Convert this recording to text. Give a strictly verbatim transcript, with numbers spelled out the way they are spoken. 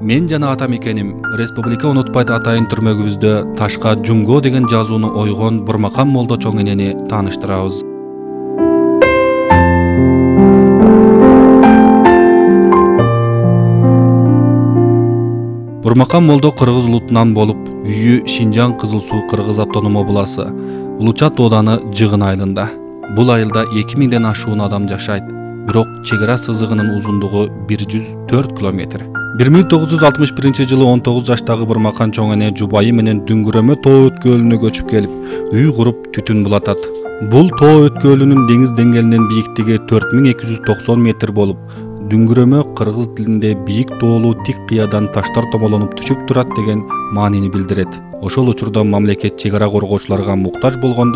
Мен жана атам экеним республика унутпайт атайын түрмөгүбүздө ташка Жунго деген жазууну ойгон Бурмакан молдо чоң энени тааныштырабыз. Бурмакан молдо кыргыз улутунан болуп, үйү Шинжаң Кызыл Суу Кыргыз автономо обласы, Улучат ооданы Жыгын айылында. Бул айылда эки миңден ашуун адам жашайт. Бирок чегара сызыгынын узундугу бир жүз төрт километр. бир миң тогуз жүз алтымыш биринчи жылы он тогуз жаштагы Бурмакан чоң эне жубайы менен Дүңгүрөмө тоо өткөлүнө көчүп келип, үй куруп түтүн булатат. Бул тоо өткөлүнүн деңиз деңгээлинин бийиктиги төрт миң эки жүз токсон метр болуп, Дүңгүрөмө кыргыз тилинде бийик тоолуу тик кыядан таштар томолонуп түшүп турат деген маанини билдирет. Ошол учурда мамлекет чегара коргоочуларга муктаж болгондо